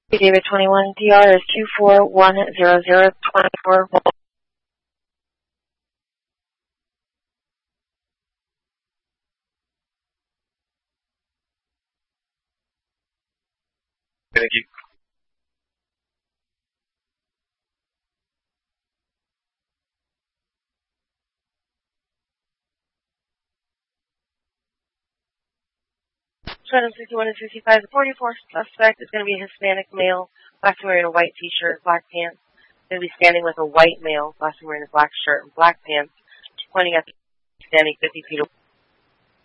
David 21, DR is 2410024. Thank you. Item 51 and 55, the 44th suspect is going to be a Hispanic male, last wearing a white t-shirt, black pants. Going to be standing with a white male, last wearing a black shirt and black pants, pointing at the standing 50 feet away.